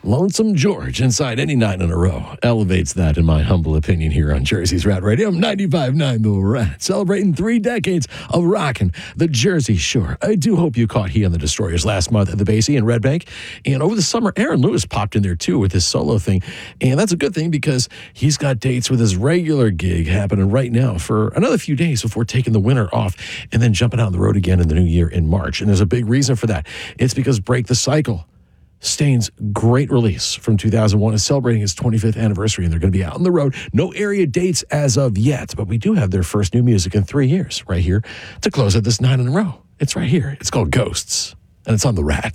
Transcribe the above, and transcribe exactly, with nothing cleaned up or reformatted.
Lonesome George inside any night in a row elevates that, in my humble opinion, here on Jersey's Rat Radio. I'm ninety-five point nine The Rat, celebrating three decades of rocking the Jersey Shore. I do hope you caught He on the Destroyers last month at the Basie in Red Bank. And over the summer, Aaron Lewis popped in there, too, with his solo thing. And that's a good thing because he's got dates with his regular gig happening right now for another few days before taking the winter off and then jumping out on the road again in the new year in March. And there's a big reason for that. It's because Break the Cycle, Stain's great release from two thousand one, is celebrating its twenty-fifth anniversary, and they're going to be out on the road. No area dates as of yet, but we do have their first new music in three years right here to close out this nine in a row. It's right here. It's called Ghosts, and it's on The Rat.